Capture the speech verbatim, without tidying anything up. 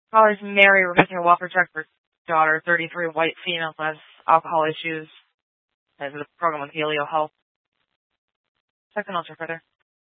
Caller is Mary requesting a welfare check for daughter, thirty-three, white female, has alcohol issues. Has a program with Helio Health. Second ultra further.